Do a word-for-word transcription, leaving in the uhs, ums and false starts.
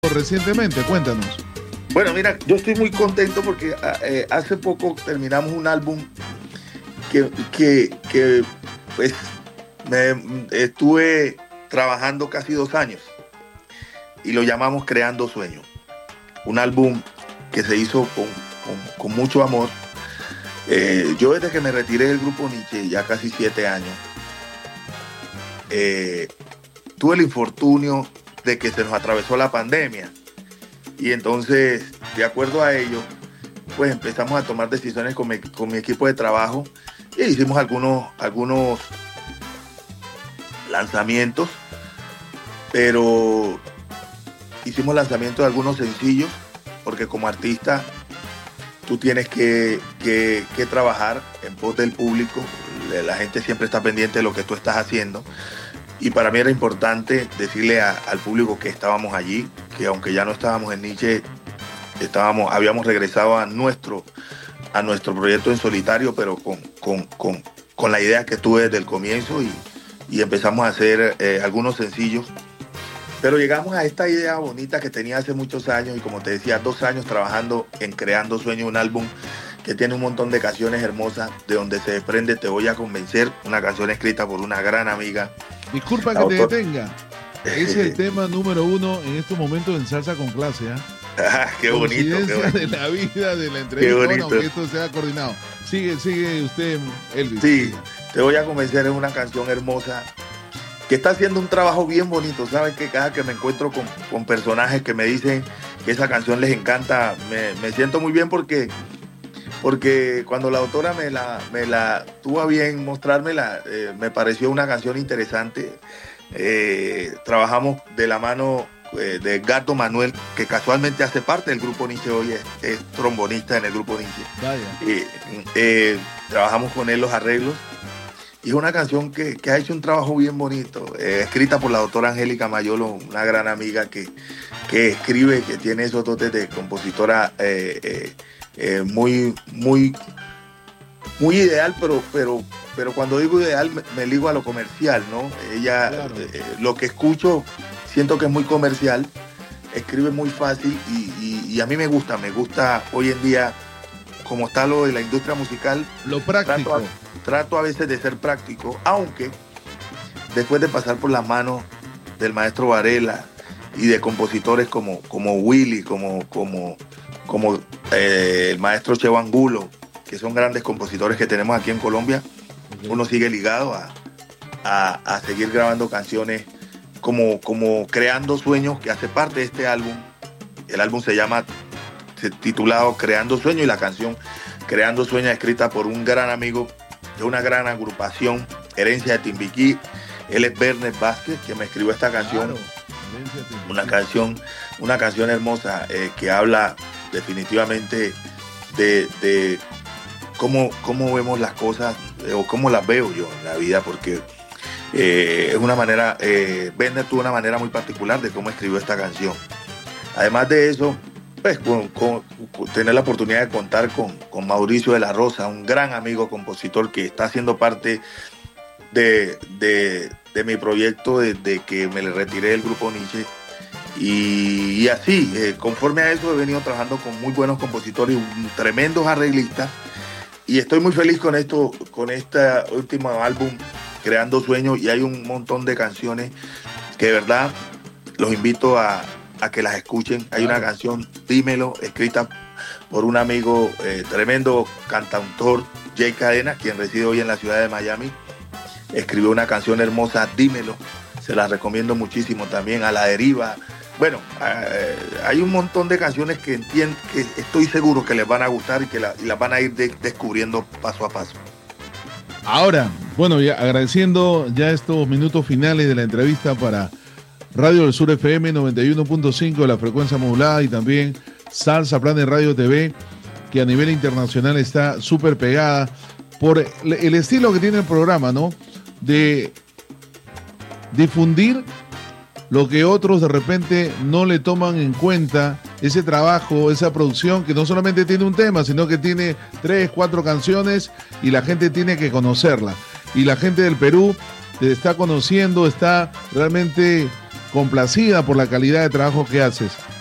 recientemente, cuéntanos. Bueno, mira, yo estoy muy contento porque eh, hace poco terminamos un álbum que, que, que pues me estuve trabajando casi dos años y lo llamamos Creando Sueños. Un álbum que se hizo con, con, con mucho amor. Eh, yo desde que me retiré del grupo Nietzsche, ya casi siete años, eh, tuve el infortunio de que se nos atravesó la pandemia. Y entonces, de acuerdo a ello, pues empezamos a tomar decisiones con mi, con mi equipo de trabajo y hicimos algunos, algunos lanzamientos, pero hicimos lanzamientos de algunos sencillos, porque como artista tú tienes que, que, que trabajar en pos del público. La gente siempre está pendiente de lo que tú estás haciendo. Y para mí era importante decirle a, al público que estábamos allí, que aunque ya no estábamos en Nietzsche, estábamos, habíamos regresado a nuestro, a nuestro proyecto en solitario, pero con, con, con, con la idea que tuve desde el comienzo y, y empezamos a hacer eh, algunos sencillos. Pero llegamos a esta idea bonita que tenía hace muchos años y como te decía, dos años trabajando en Creando Sueños, un álbum que tiene un montón de canciones hermosas, de donde se desprende Te Voy a Convencer, una canción escrita por una gran amiga. Disculpa que autor... te detenga. Es el tema número uno en estos momentos en Salsa con Clase. ¿eh? Ah, qué bonito. Qué bonito. De la vida, de la entrevista, bueno, aunque esto sea coordinado. Sigue, sigue usted, Elvis. Sí, Te Voy a Convencer es una canción hermosa que está haciendo un trabajo bien bonito. Sabes que cada que me encuentro con, con personajes que me dicen que esa canción les encanta, me, me siento muy bien porque... porque cuando la autora me la, me la tuvo a bien mostrármela, eh, me pareció una canción interesante. Eh, trabajamos de la mano eh, de Gato Manuel, que casualmente hace parte del grupo Nietzsche hoy, es, es trombonista en el grupo Nietzsche. Vaya. Eh, eh, trabajamos con él los arreglos. Y es una canción que, que ha hecho un trabajo bien bonito, eh, escrita por la doctora Angélica Mayolo, una gran amiga que, que escribe, que tiene esos dotes de compositora eh, eh, Eh, muy, muy, muy ideal, pero, pero, pero cuando digo ideal me, me ligo a lo comercial, ¿no? Ella, claro. eh, lo que escucho, siento que es muy comercial, escribe muy fácil y, y, y a mí me gusta, me gusta hoy en día, como está lo de la industria musical. Lo práctico. Trato a, trato a veces de ser práctico, aunque después de pasar por las manos del maestro Varela y de compositores como, como Willy, como... como como eh, el maestro Cheo Angulo, que son grandes compositores que tenemos aquí en Colombia, uno sigue ligado a, a, a seguir grabando canciones como, como Creando Sueños, que hace parte de este álbum. El álbum se llama, se, titulado Creando Sueños, y la canción Creando Sueños, escrita por un gran amigo de una gran agrupación, Herencia de Timbiquí. Él es Bernet Vázquez, que me escribió esta canción. Claro. Una canción, una canción hermosa eh, que habla definitivamente de, de cómo, cómo vemos las cosas eh, o cómo las veo yo en la vida, porque eh, es una manera, eh, Bender tuvo una manera muy particular de cómo escribió esta canción. Además de eso, pues con, con, con tener la oportunidad de contar con, con Mauricio de la Rosa, un gran amigo compositor que está haciendo parte de, de, de mi proyecto desde que me le retiré del grupo Nietzsche. Y, y así, eh, conforme a eso he venido trabajando con muy buenos compositores y tremendos arreglistas, y estoy muy feliz con esto, con este último álbum Creando Sueños, y hay un montón de canciones que de verdad los invito a, a que las escuchen. Hay una canción, Dímelo, escrita por un amigo eh, tremendo cantautor, Jay Cadena, quien reside hoy en la ciudad de Miami. Escribió una canción hermosa, Dímelo, se la recomiendo muchísimo también. A la Deriva. Bueno, eh, hay un montón de canciones que entiendo, que estoy seguro que les van a gustar y que la, y las van a ir de, descubriendo paso a paso. Ahora, bueno, ya agradeciendo ya estos minutos finales de la entrevista para Radio del Sur F M noventa y uno punto cinco, la frecuencia modulada, y también Salsa Planet Radio T V, que a nivel internacional está súper pegada por el estilo que tiene el programa, ¿no? De difundir lo que otros de repente no le toman en cuenta, ese trabajo, esa producción que no solamente tiene un tema, sino que tiene tres, cuatro canciones y la gente tiene que conocerla. Y la gente del Perú te está conociendo, está realmente complacida por la calidad de trabajo que haces.